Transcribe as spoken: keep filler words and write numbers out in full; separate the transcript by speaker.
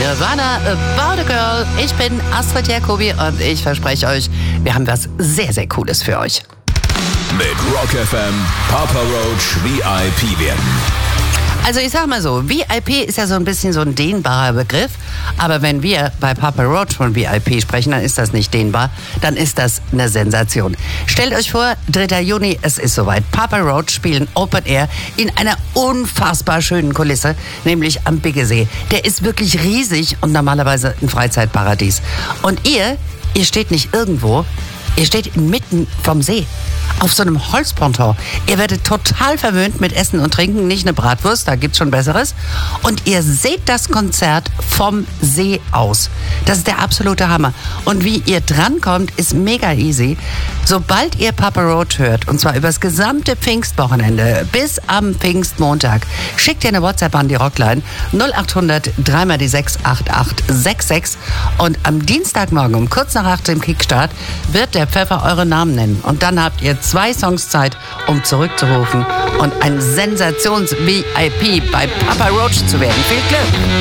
Speaker 1: Nirvana, About a Girl. Ich bin Astrid Jacobi und ich verspreche euch, wir haben was sehr, sehr Cooles für euch.
Speaker 2: Mit Rock F M Papa Roach V I P werden.
Speaker 1: Also ich sag mal so, V I P ist ja so ein bisschen so ein dehnbarer Begriff, aber wenn wir bei Papa Roach von V I P sprechen, dann ist das nicht dehnbar, dann ist das eine Sensation. Stellt euch vor, dritter Juni, es ist soweit. Papa Roach spielen Open Air in einer unfassbar schönen Kulisse, nämlich am Biggesee. Der ist wirklich riesig und normalerweise ein Freizeitparadies. Und ihr, ihr steht nicht irgendwo, ihr steht inmitten vom See. Auf so einem Holzponton. Ihr werdet total verwöhnt mit Essen und Trinken, nicht eine Bratwurst, da gibt's schon Besseres. Und ihr seht das Konzert vom See aus. Das ist der absolute Hammer. Und wie ihr drankommt, ist mega easy. Sobald ihr Papa Roach hört, und zwar übers gesamte Pfingstwochenende bis am Pfingstmontag, schickt ihr eine WhatsApp an die Rockline null acht hundert drei mal die sechs acht acht sechs sechs und am Dienstagmorgen um kurz nach acht im Kickstart wird der Pfeffer eure Namen nennen. Und dann habt ihr zwei Songs Zeit, um zurückzurufen und ein Sensations-V I P bei Papa Roach zu werden. Viel Glück!